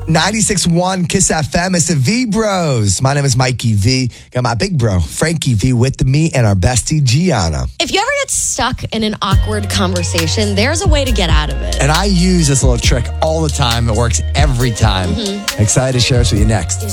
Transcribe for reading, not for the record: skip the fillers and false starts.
96.1 Kiss FM. It's the V Bros. My name is Mikey V. Got my big bro, Frankie V, with me and our bestie, Gianna. If you ever get stuck in an awkward conversation, there's a way to get out of it. And I use this little trick all the time. It works every time. Excited to share this with you next.